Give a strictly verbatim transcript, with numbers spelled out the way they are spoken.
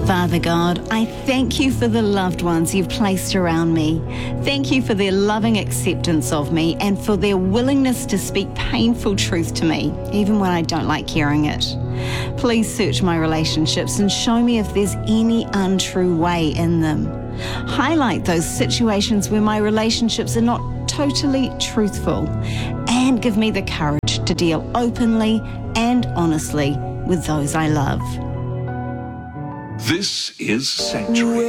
Father God, I thank you for the loved ones you've placed around me. Thank you for their loving acceptance of me and for their willingness to speak painful truth to me, even when I don't like hearing it. Please search my relationships and show me if there's any untrue way in them. Highlight those situations where my relationships are not totally truthful, and give me the courage to deal openly and honestly with those I love. This is Sanctuary.